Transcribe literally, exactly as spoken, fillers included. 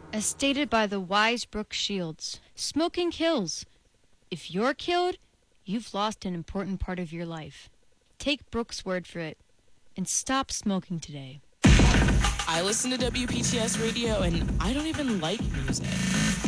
As stated by the wise Brooke Shields, smoking kills. If you're killed, you've lost an important part of your life. Take Brooke's word for it and stop smoking today. I listen to W P T S radio and I don't even like music.